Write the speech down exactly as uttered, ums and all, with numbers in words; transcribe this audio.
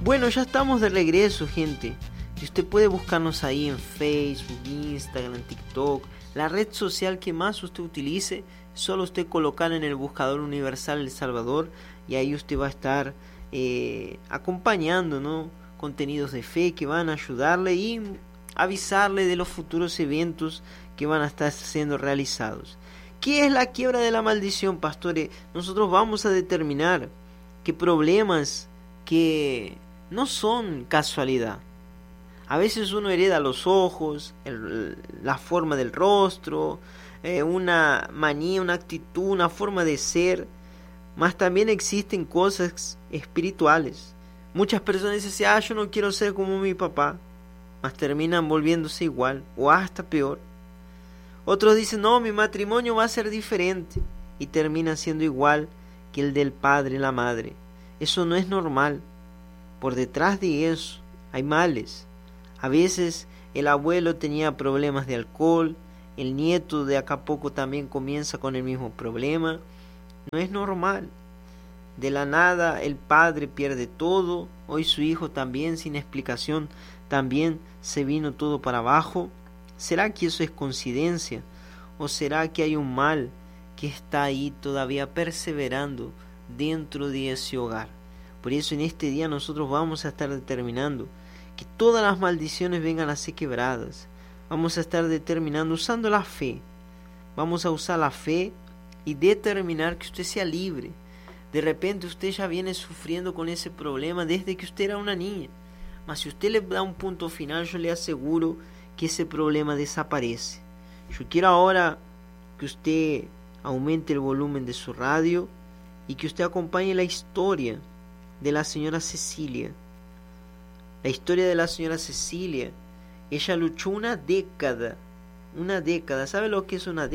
Bueno, ya estamos de regreso, gente. Y usted puede buscarnos ahí en Facebook, Instagram, TikTok, la red social que más usted utilice. Solo usted colocar en el buscador universal El Salvador y ahí usted va a estar eh, acompañando, ¿no?, contenidos de fe que van a ayudarle y avisarle de los futuros eventos que van a estar siendo realizados. ¿Qué es la quiebra de la maldición, pastores? Nosotros vamos a determinar qué problemas que no son casualidad. A veces uno hereda los ojos, el, la forma del rostro, eh, una manía, una actitud, una forma de ser, mas también existen cosas espirituales. Muchas personas dicen, ah, yo no quiero ser como mi papá, mas terminan volviéndose igual o hasta peor. Otros dicen, no, mi matrimonio va a ser diferente y termina siendo igual que el del padre y la madre. Eso no es normal. Por detrás de eso hay males. A veces el abuelo tenía problemas de alcohol, el nieto de acá a poco también comienza con el mismo problema. No es normal. De la nada el padre pierde todo, hoy su hijo también sin explicación, también se vino todo para abajo. ¿Será que eso es coincidencia? ¿O será que hay un mal que está ahí todavía perseverando dentro de ese hogar? Por eso en este día nosotros vamos a estar determinando que todas las maldiciones vengan a ser quebradas. Vamos a estar determinando usando la fe. Vamos a usar la fe y determinar que usted sea libre. De repente usted ya viene sufriendo con ese problema desde que usted era una niña. Mas si usted le da un punto final, yo le aseguro que ese problema desaparece. Yo quiero ahora que usted aumente el volumen de su radio y que usted acompañe la historia de la señora Cecilia. La historia de la señora Cecilia. Ella luchó una década. Una década. ¿Sabe lo que es una década?